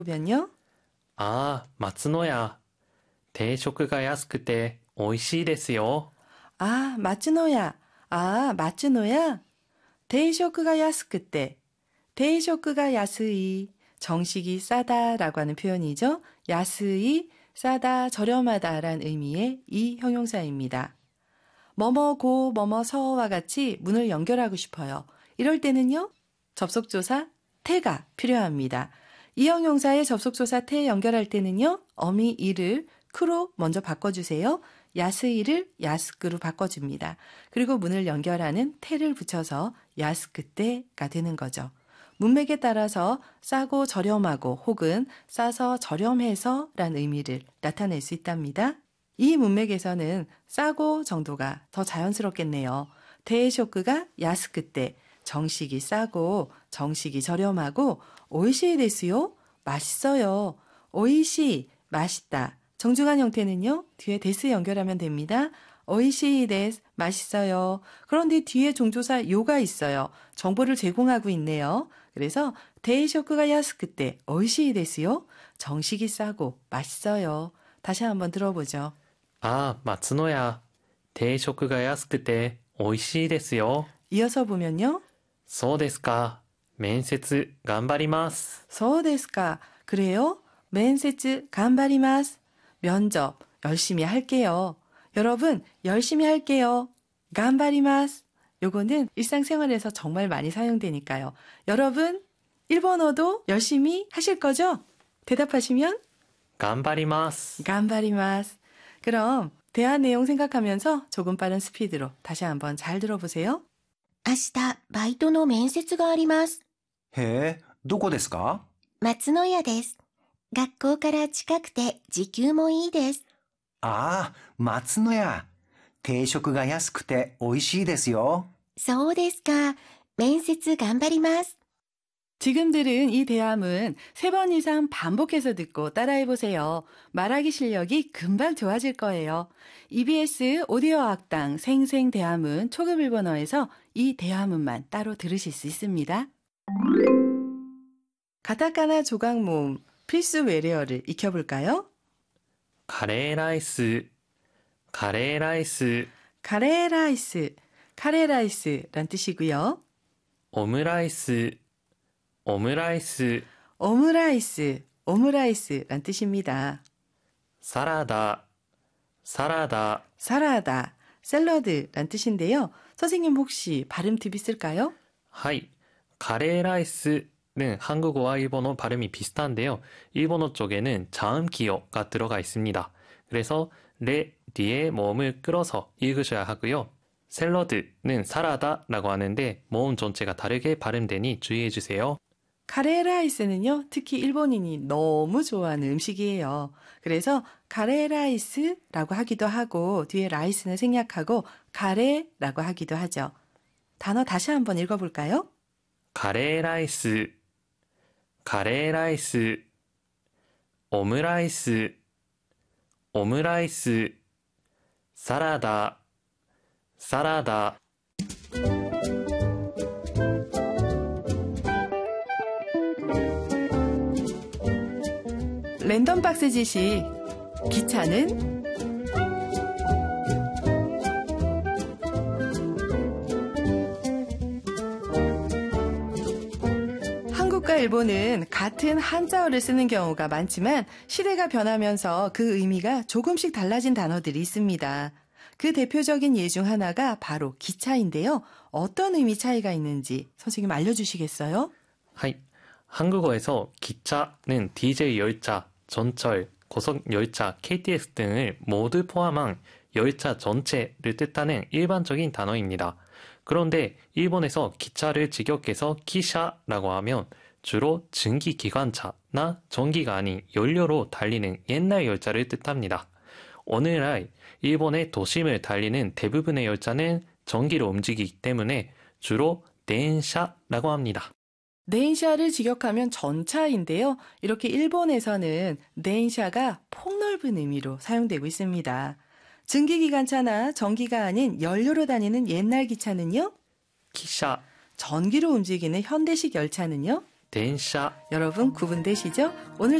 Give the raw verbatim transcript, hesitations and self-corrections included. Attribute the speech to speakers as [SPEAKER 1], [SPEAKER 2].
[SPEAKER 1] 보면요.
[SPEAKER 2] ああ、松野屋。定食が安くて美味しいですよ。
[SPEAKER 1] 아, 마츠노야. 아, 마츠노야. 데이쇼크가 야스크때. 데이쇼크가 야스이. 정식이 싸다라고 하는 표현이죠. 야스이, 싸다, 저렴하다라는 의미의 이 형용사입니다. 뭐뭐고 뭐뭐서와 같이 문을 연결하고 싶어요. 이럴 때는요. 접속조사 태가 필요합니다. 이 형용사의 접속조사 태 연결할 때는요. 어미 이를 크로 먼저 바꿔주세요. 야스이를 야스크로 바꿔줍니다. 그리고 문을 연결하는 태를 붙여서 야스크때가 되는 거죠. 문맥에 따라서 싸고 저렴하고 혹은 싸서 저렴해서 라는 의미를 나타낼 수 있답니다. 이 문맥에서는 싸고 정도가 더 자연스럽겠네요. 데이쇼크가 야스크때, 정식이 싸고 정식이 저렴하고 오이시 데스요, 맛있어요. 오이시, 맛있다. 정중한 형태는요. 뒤에 데스 연결하면 됩니다. 오이시 데스, 맛있어요. 그런데 뒤에 종조사 요가 있어요. 정보를 제공하고 있네요. 그래서 데이쇼크가 야스크때, 오이시 데스요. 정식이 싸고 맛있어요. 다시 한번 들어보죠.
[SPEAKER 2] ああ、松野屋。定食が安くて美味しいですよ。
[SPEAKER 1] 이어서 보면요.
[SPEAKER 2] そうですか。面接頑張ります。
[SPEAKER 1] そうですか. 그래요? 面接 간바리마스. 면접 열심히 할게요. 여러분 열심히 할게요. 간바리마스. 요거는 일상생활에서 정말 많이 사용되니까요. 여러분 일본어도 열심히 하실 거죠? 대답하시면
[SPEAKER 2] 頑張ります。
[SPEAKER 1] 간바리마스. 그럼 대화 내용 생각하면서 조금 빠른 스피드로 다시 한번 잘 들어보세요.
[SPEAKER 3] 明日、バイトの面接があります。
[SPEAKER 4] へえ、どこですか？
[SPEAKER 3] 松野屋です。学校から近くて時給もいいです。
[SPEAKER 4] ああ、松野屋。定食が安くて美味しいですよ。
[SPEAKER 3] そうですか。面接頑張ります。
[SPEAKER 1] 지금 들은 이 대화문 세 번 이상 반복해서 듣고 따라해보세요. 말하기 실력이 금방 좋아질 거예요. 이비에스 오디오 학당 생생 대화문 초급 일본어에서 이 대화문만 따로 들으실 수 있습니다. 가타카나 조각 모음 필수 외래어를 익혀볼까요?
[SPEAKER 2] カレーライス。カレーライス。
[SPEAKER 1] 카레라이스, 카레라이스란 뜻이고요.
[SPEAKER 2] オムライス。オムライス。
[SPEAKER 1] 오므라이스, 오므라이스란 뜻입니다.
[SPEAKER 2] サラダ。サラダ。
[SPEAKER 1] 사라다, 샐러드란 뜻인데요. 선생님 혹시 발음 팁 있을까요?
[SPEAKER 2] はい。カレーライス는 한국어와 일본어 발음이 비슷한데요. 일본어 쪽에는 자음기어가 들어가 있습니다. 그래서 레 뒤에 모음을 끌어서 읽으셔야 하고요. 샐러드는 사라다라고 하는데 모음 전체가 다르게 발음되니 주의해 주세요.
[SPEAKER 1] 카레라이스는요, 특히 일본인이 너무 좋아하는 음식이에요. 그래서 카레라이스라고 하기도 하고 뒤에 라이스는 생략하고 카레라고 하기도 하죠. 단어 다시 한번 읽어볼까요?
[SPEAKER 2] カレーライス、カレーライス、オムライス、オムライス、サラダ、サラダ。
[SPEAKER 1] 랜덤 박스 지시. 기차는 한국과 일본은 같은 한자어를 쓰는 경우가 많지만 시대가 변하면서 그 의미가 조금씩 달라진 단어들이 있습니다. 그 대표적인 예 중 하나가 바로 기차인데요. 어떤 의미 차이가 있는지 선생님 알려주시겠어요?
[SPEAKER 2] はい。 한국어에서 기차는 디제이 열차, 전철, 고속 열차, 케이티엑스 등을 모두 포함한 열차 전체를 뜻하는 일반적인 단어입니다. 그런데 일본에서 기차를 직역해서 기샤라고 하면 주로 증기기관차나 전기가 아닌 연료로 달리는 옛날 열차를 뜻합니다. 오늘날 일본의 도심을 달리는 대부분의 열차는 전기로 움직이기 때문에 주로電車라고 합니다.
[SPEAKER 1] 네인샤를 직역하면 전차인데요. 이렇게 일본에서는 네인샤가 폭넓은 의미로 사용되고 있습니다. 증기기관차나 전기가 아닌 연료로 다니는 옛날 기차는요.
[SPEAKER 2] 기샤.
[SPEAKER 1] 전기로 움직이는 현대식 열차는요.
[SPEAKER 2] 電車
[SPEAKER 1] 여러분 구분되시죠? 오늘